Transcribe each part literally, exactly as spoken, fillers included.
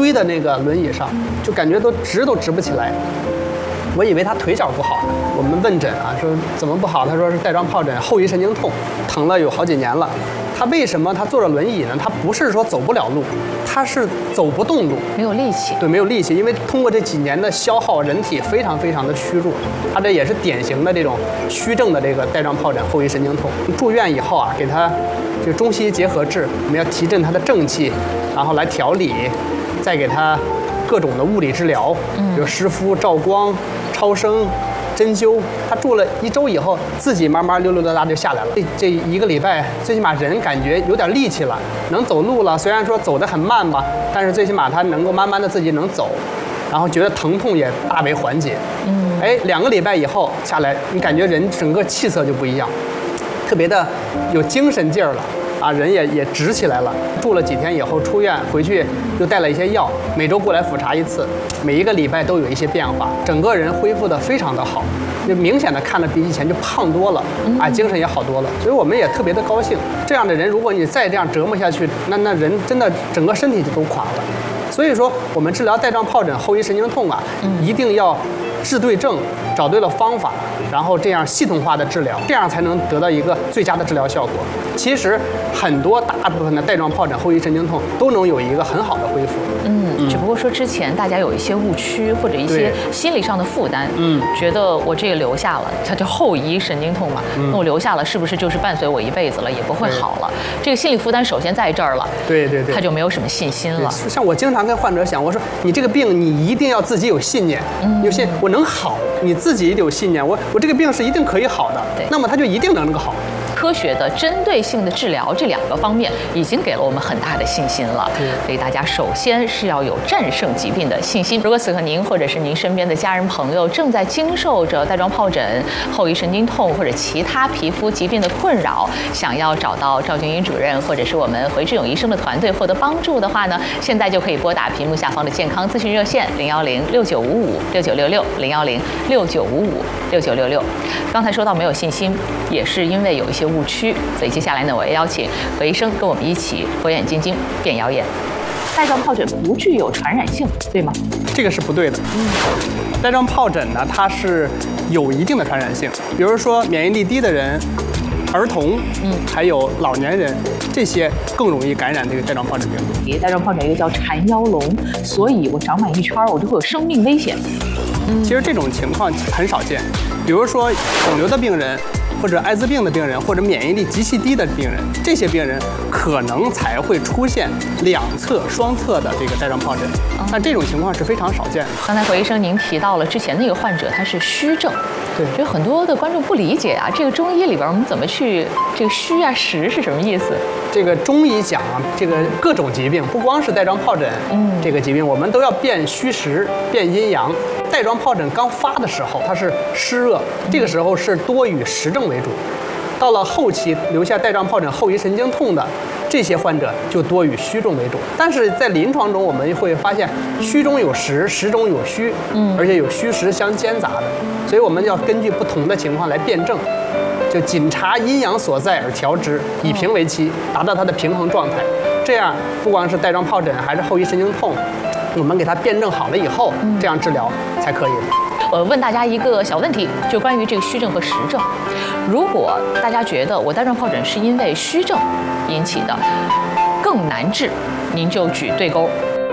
堆的那个轮椅上，就感觉都直都直不起来。我以为他腿脚不好呢，我们问诊啊，说怎么不好？他说是带状疱疹后遗神经痛，疼了有好几年了。他为什么他坐着轮椅呢？他不是说走不了路，他是走不动路， 没有力气。 对，没有力气，因为通过这几年的消耗，人体非常非常的虚弱。他这也是典型的这种虚症的这个带状疱疹后遗神经痛。住院以后啊，给他这个中西医结合治，我们要提振他的正气，然后来调理，再给他各种的物理治疗，比如湿敷、照光、超声、针灸。他住了一周以后，自己慢慢溜溜达达就下来了。这这一个礼拜，最起码人感觉有点力气了，能走路了。虽然说走得很慢吧，但是最起码他能够慢慢的自己能走，然后觉得疼痛也大为缓解。嗯，哎，两个礼拜以后下来，你感觉人整个气色就不一样，特别的有精神劲儿了。啊，人也也直起来了。住了几天以后出院回去，又带了一些药，每周过来复查一次，每一个礼拜都有一些变化，整个人恢复得非常的好，就明显的看着比以前就胖多了，啊，精神也好多了。所以我们也特别的高兴。这样的人，如果你再这样折磨下去，那那人真的整个身体就都垮了。所以说，我们治疗带状疱疹后遗神经痛啊，一定要治对症，找对了方法，然后这样系统化的治疗，这样才能得到一个最佳的治疗效果。其实很多大部分的带状疱疹后遗神经痛都能有一个很好的恢复。 嗯，只不过说之前大家有一些误区或者一些心理上的负担，嗯，觉得我这个留下了，它叫后遗神经痛嘛，嗯、那我留下了是不是就是伴随我一辈子了，也不会好了？这个心理负担首先在这儿了， 对对对， 他就没有什么信心了。 像我经常跟患者讲，我说你这个病你一定要自己有信念，嗯、有信我能好，你自己有信念，我我这个病是一定可以好的，对，那么他就一定能够好。 科学的、针对性的治疗这两个方面已经给了我们很大的信心了。所以大家首先是要有战胜疾病的信心。如果此刻您或者是您身边的家人朋友正在经受着带状疱疹、后遗神经痛或者其他皮肤疾病的困扰，想要找到赵军英主任或者是我们回志勇医生的团队获得帮助的话呢，现在就可以拨打屏幕下方的健康咨询热线零幺零六九五五六九六六零幺零六九五五六九六六。刚才说到没有信心，也是因为有一些误区，所以接下来呢，我也邀请何医生跟我们一起火眼金睛辨谣言。带状疱疹不具有传染性，对吗？ 这个是不对的。嗯，带状疱疹呢，它是有一定的传染性，比如说免疫力低的人、儿童，嗯，还有老年人，这些更容易感染这个带状疱疹病毒。 带状疱疹一个叫缠腰龙，所以我长满一圈，我就会有生命危险。 嗯，其实这种情况很少见，比如说肿瘤的病人，或者艾滋病的病人，或者免疫力极其低的病人，这些病人可能才会出现两侧、双侧的这个带状疱疹，但这种情况是非常少见的。 刚才何医生您提到了之前那个患者他是虚症，对，有很多的观众不理解啊，这个中医里边我们怎么去这个虚啊实是什么意思？ 这个中医讲啊，这个各种疾病，不光是带状疱疹，嗯，这个疾病我们都要辨虚实、辨阴阳。带状疱疹刚发的时候，它是湿热，这个时候是多以实症为主。到了后期留下带状疱疹后遗神经痛的这些患者，就多以虚症为主。但是在临床中，我们会发现虚中有实，实中有虚，嗯，而且有虚实相兼杂的，所以我们要根据不同的情况来辨证，就谨察阴阳所在而调之，以平为期，达到它的平衡状态。这样不光是带状疱疹，还是后遗神经痛，我们给它辩证好了以后，这样治疗才可以的。 我问大家一个小问题，就关于这个虚症和实症。如果大家觉得我带状疱疹是因为虚症引起的，更难治，您就举对勾。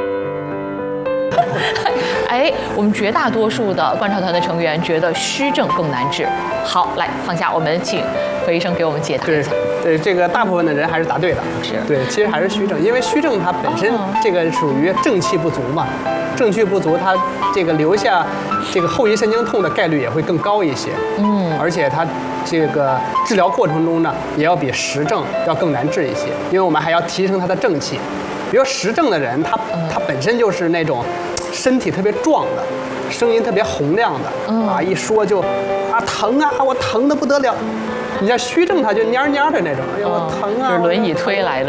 哎，我们绝大多数的观察团的成员觉得虚症更难治。好，来放下，我们请何医生给我们解答一下。 对，这个大部分的人还是答对的。 是对，其实还是虚症，因为虚症它本身这个属于正气不足嘛，正气不足，它这个留下这个后遗神经痛的概率也会更高一些。嗯，而且它这个治疗过程中呢，也要比实症要更难治一些，因为我们还要提升它的正气。比如实症的人，他他本身就是那种身体特别壮的，声音特别洪亮的，啊，一说就啊疼啊，我疼得不得了。你像虚症，他就蔫蔫的那种，哎呀，我疼啊， 就是轮椅推来的。